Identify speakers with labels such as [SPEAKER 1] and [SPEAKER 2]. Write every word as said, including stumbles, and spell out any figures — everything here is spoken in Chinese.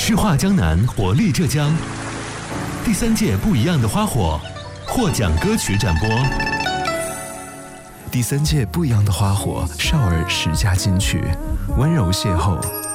[SPEAKER 1] 诗画江南，活力浙江。第三届不一样的花火获奖歌曲展播。
[SPEAKER 2] 第三届不一样的花火少儿十佳金曲，温柔邂逅，